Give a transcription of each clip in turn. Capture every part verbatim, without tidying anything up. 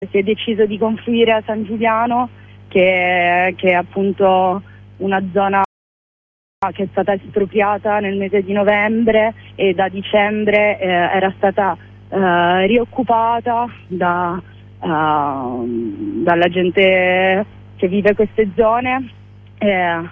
si è deciso di confluire a San Giuliano, che, che è appunto una zona che è stata espropriata nel mese di novembre e da dicembre eh, era stata eh, rioccupata da, uh, dalla gente che vive queste zone eh,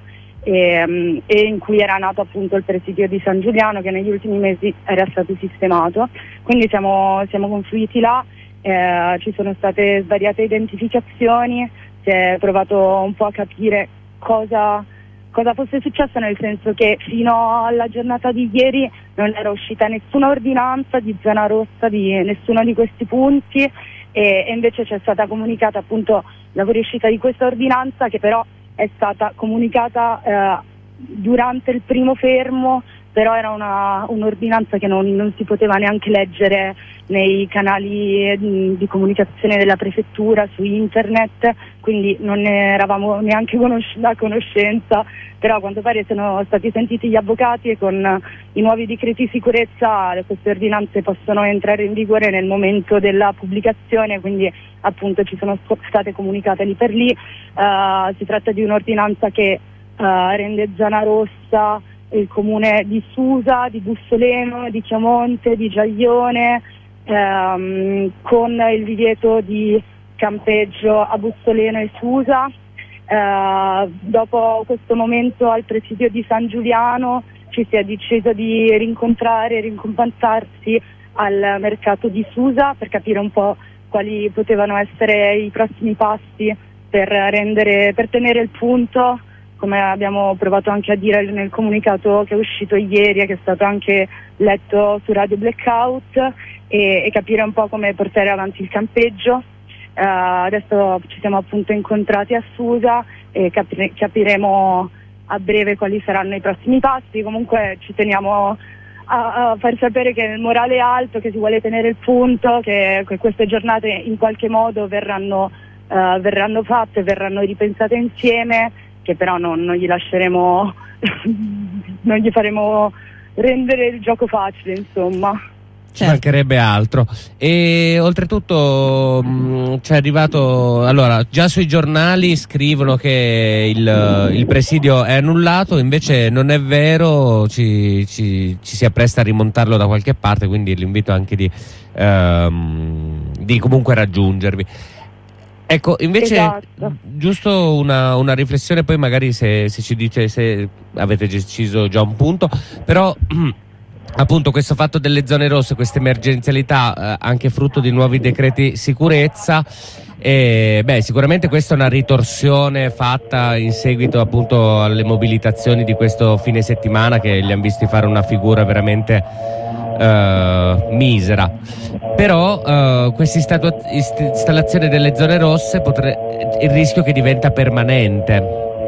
e, e in cui era nato appunto il presidio di San Giuliano, che negli ultimi mesi era stato sistemato. Quindi siamo, siamo confluiti là, eh, ci sono state svariate identificazioni, si è provato un po' a capire cosa cosa fosse successo, nel senso che fino alla giornata di ieri non era uscita nessuna ordinanza di zona rossa di nessuno di questi punti e, e invece c'è stata comunicata appunto la fuoriuscita di questa ordinanza, che però è stata comunicata eh, durante il primo fermo, però era una, un'ordinanza che non, non si poteva neanche leggere nei canali di, di comunicazione della prefettura, su internet, quindi non ne eravamo neanche conosc- a conoscenza, però a quanto pare sono stati sentiti gli avvocati e con i nuovi decreti di sicurezza queste ordinanze possono entrare in vigore nel momento della pubblicazione, quindi appunto ci sono state comunicate lì per lì. Uh, si tratta di un'ordinanza che uh, rende zona rossa il comune di Susa, di Bussoleno, di Chiamonte, di Giaglione, ehm, con il divieto di campeggio a Bussoleno e Susa. Eh, dopo questo momento al presidio di San Giuliano ci si è deciso di rincontrare, rincontrattarsi al mercato di Susa per capire un po' quali potevano essere i prossimi passi per rendere, per tenere il punto, come abbiamo provato anche a dire nel comunicato che è uscito ieri e che è stato anche letto su Radio Blackout, e, e capire un po' come portare avanti il campeggio. Uh, adesso ci siamo appunto incontrati a Susa e capire, capiremo a breve quali saranno i prossimi passi. Comunque ci teniamo a, a far sapere che il morale è alto, che si vuole tenere il punto, che, che queste giornate in qualche modo verranno, uh, verranno fatte, verranno ripensate insieme, che però non, non gli lasceremo, non gli faremo rendere il gioco facile, insomma. Ci mancherebbe altro. E oltretutto mh, c'è arrivato, allora già sui giornali scrivono che il, il presidio è annullato, invece non è vero, ci, ci, ci si appresta a rimontarlo da qualche parte, quindi l'invito anche di, ehm, di comunque raggiungervi. Ecco, invece, esatto. Giusto una, una riflessione, poi magari se, se ci dice se avete deciso già un punto, però appunto questo fatto delle zone rosse, questa emergenzialità, eh, anche frutto di nuovi decreti sicurezza, e, beh, sicuramente questa è una ritorsione fatta in seguito appunto alle mobilitazioni di questo fine settimana, che li hanno visti fare una figura veramente eh, misera. Però uh, questa installazione delle zone rosse potre... il rischio che diventa permanente.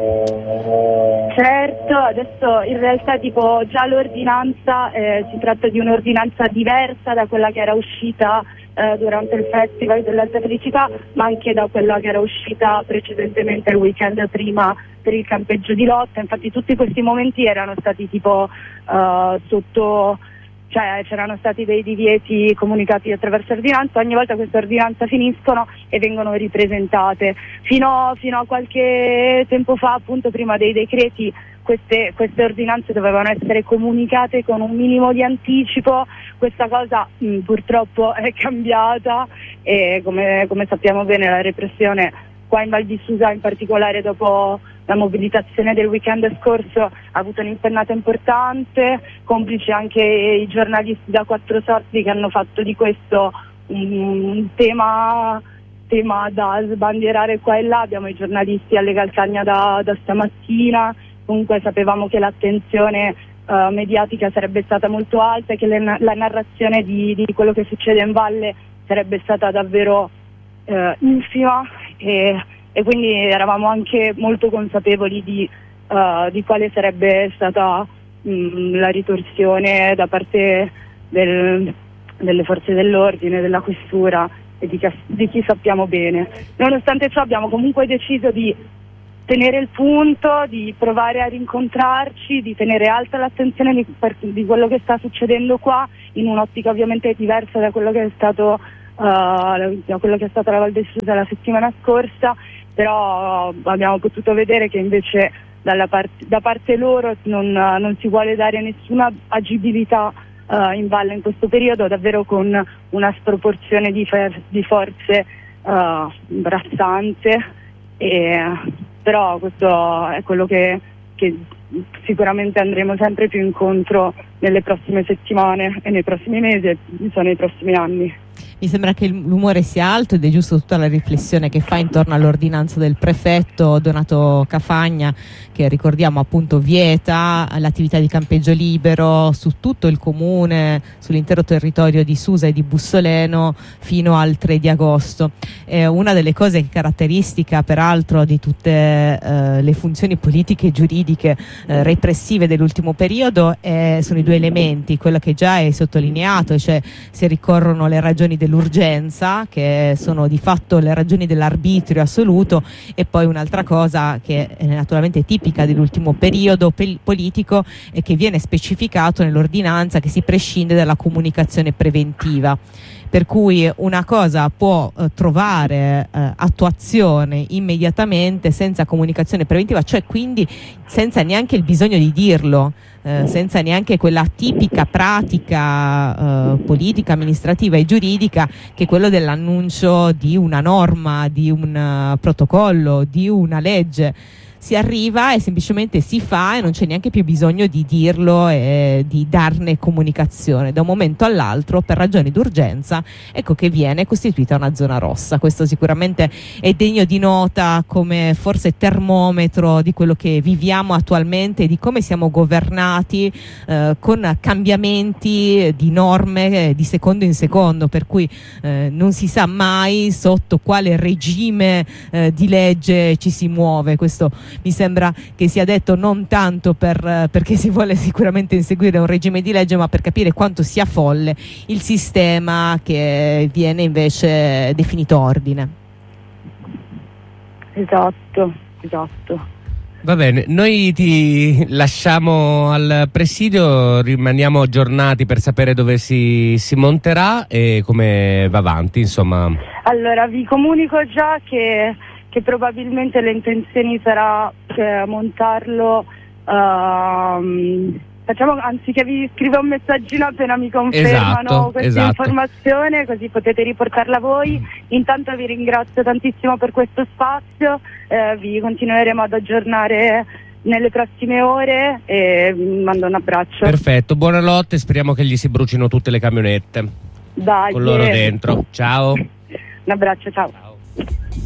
Certo, adesso in realtà tipo già l'ordinanza eh, si tratta di un'ordinanza diversa da quella che era uscita eh, durante il Festival dell'Alta Felicità, ma anche da quella che era uscita precedentemente il weekend prima per il campeggio di lotta. Infatti tutti questi momenti erano stati tipo uh, sotto... cioè c'erano stati dei divieti comunicati attraverso ordinanza, ogni volta queste ordinanze finiscono e vengono ripresentate. Fino, fino a qualche tempo fa, appunto prima dei decreti, queste, queste ordinanze dovevano essere comunicate con un minimo di anticipo. Questa cosa mh, purtroppo è cambiata e come, come sappiamo bene la repressione qua in Val di Susa, in particolare dopo la mobilitazione del weekend scorso, ha avuto un'impennata importante, complici anche i giornalisti da Quattro Sorti che hanno fatto di questo un tema, tema da sbandierare qua e là. Abbiamo i giornalisti alle Calcagna da, da stamattina, comunque sapevamo che l'attenzione uh, mediatica sarebbe stata molto alta e che le, la narrazione di, di quello che succede in valle sarebbe stata davvero uh, infima. E, e quindi eravamo anche molto consapevoli di, uh, di quale sarebbe stata mh, la ritorsione da parte del, delle forze dell'ordine, della questura e di, di chi sappiamo bene. Nonostante ciò abbiamo comunque deciso di tenere il punto, di provare a rincontrarci, di tenere alta l'attenzione di, di quello che sta succedendo qua, in un'ottica ovviamente diversa da quello che è stato Uh, uh, quello che è stata la Val di Susa la settimana scorsa, però abbiamo potuto vedere che invece dalla parte, da parte loro non, non si vuole dare nessuna agibilità uh, in valle in questo periodo, davvero con una sproporzione di, fer- di forze uh, imbarazzante, e, però questo è quello che, che sicuramente andremo sempre più incontro nelle prossime settimane e nei prossimi mesi e nei prossimi anni. Mi sembra che l'umore sia alto ed è giusto tutta la riflessione che fa intorno all'ordinanza del prefetto Donato Cafagna, che ricordiamo appunto vieta l'attività di campeggio libero su tutto il comune, sull'intero territorio di Susa e di Bussoleno fino al tre di agosto. Eh, una delle cose caratteristica peraltro di tutte eh, le funzioni politiche e giuridiche eh, repressive dell'ultimo periodo eh, sono i due elementi, quello che già è sottolineato, cioè se ricorrono le ragioni dell'urgenza, che sono di fatto le ragioni dell'arbitrio assoluto, e poi un'altra cosa che è naturalmente tipica dell'ultimo periodo pe- politico e che viene specificato nell'ordinanza, che si prescinde dalla comunicazione preventiva. Per cui una cosa può eh, trovare eh, attuazione immediatamente senza comunicazione preventiva, cioè quindi senza neanche il bisogno di dirlo, eh, senza neanche quella tipica pratica eh, politica, amministrativa e giuridica che è quello dell'annuncio di una norma, di un uh, protocollo, di una legge. Si arriva e semplicemente si fa e non c'è neanche più bisogno di dirlo e di darne comunicazione. Da un momento all'altro, per ragioni d'urgenza, ecco che viene costituita una zona rossa. Questo sicuramente è degno di nota come forse termometro di quello che viviamo attualmente e di come siamo governati eh, con cambiamenti di norme eh, di secondo in secondo, per cui eh, non si sa mai sotto quale regime eh, di legge ci si muove. Questo mi sembra che sia detto non tanto per, perché si vuole sicuramente inseguire un regime di legge, ma per capire quanto sia folle il sistema che viene invece definito ordine. Esatto, esatto. Va bene, noi ti lasciamo al presidio, rimaniamo aggiornati per sapere dove si, si monterà e come va avanti, insomma. Allora, vi comunico già che che probabilmente le intenzioni sarà eh, montarlo, uh, facciamo anziché vi scrivo un messaggino appena mi confermano esatto, questa esatto. informazione, così potete riportarla voi. Intanto vi ringrazio tantissimo per questo spazio, eh, vi continueremo ad aggiornare nelle prossime ore e vi mando un abbraccio. Perfetto, buonanotte, speriamo che gli si brucino tutte le camionette Dai, con loro dentro. Ciao. Un abbraccio, ciao. Ciao.